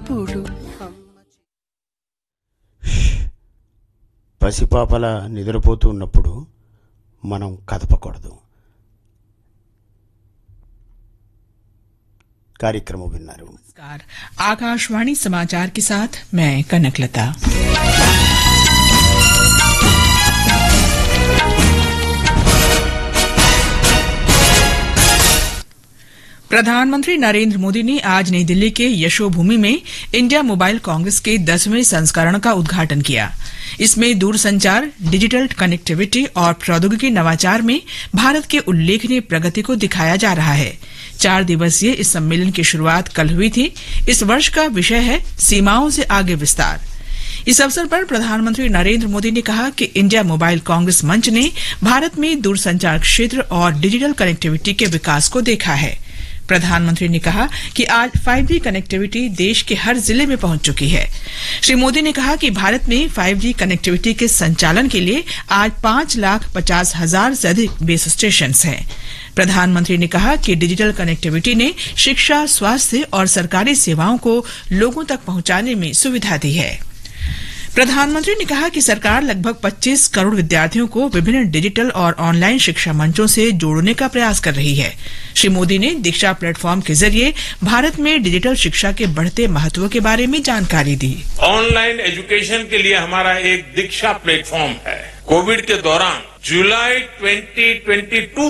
ఎప్పుడు పసిపాపల నిద్రపోతూ ఉన్నప్పుడు మనం కదపకూడదు. कार्यक्रम विन्नारू। नमस्कार, आकाशवाणी समाचार के साथ मैं कनकलता। प्रधानमंत्री नरेंद्र मोदी ने आज नई दिल्ली के यशोभूमि में इंडिया मोबाइल कांग्रेस के 10वें संस्करण का उद्घाटन किया। इसमें दूरसंचार, डिजिटल कनेक्टिविटी और प्रौद्योगिकी नवाचार में भारत के उल्लेखनीय प्रगति को दिखाया जा रहा है। 4 दिवसीय इस सम्मेलन की शुरुआत कल हुई थी। इस वर्ष का विषय है सीमाओं से आगे विस्तार। इस अवसर पर प्रधानमंत्री नरेंद्र मोदी ने कहा कि इंडिया मोबाइल कांग्रेस मंच ने भारत में दूरसंचार क्षेत्र और डिजिटल कनेक्टिविटी के विकास को देखा है। प्रधानमंत्री ने कहा कि आज 5G कनेक्टिविटी देश के हर जिले में पहुंच चुकी है। श्री मोदी ने कहा कि भारत में 5G कनेक्टिविटी के संचालन के लिए आज 5,50,000 से अधिक बेस स्टेशन हैं। प्रधानमंत्री ने कहा कि डिजिटल कनेक्टिविटी ने शिक्षा, स्वास्थ्य और सरकारी सेवाओं को लोगों तक पहुंचाने में सुविधा दी है। प्रधानमंत्री ने कहा कि सरकार लगभग 25 करोड़ विद्यार्थियों को विभिन्न डिजिटल और ऑनलाइन शिक्षा मंचों से जोड़ने का प्रयास कर रही है। श्री मोदी ने दीक्षा प्लेटफॉर्म के जरिए भारत में डिजिटल शिक्षा के बढ़ते महत्व के बारे में जानकारी दी। ऑनलाइन एजुकेशन के लिए हमारा एक दीक्षा प्लेटफॉर्म है। कोविड के दौरान जुलाई 2022